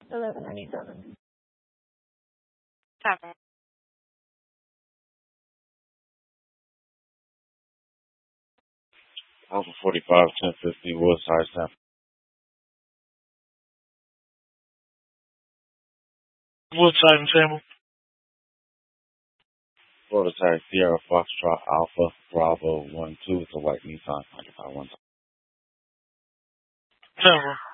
1197. Seven. Alpha 45, 1050, Woodside, San Woodside and Samuel. Prototype Sierra Foxtrot Alpha Bravo 12 with a white Nissan 95 Denver.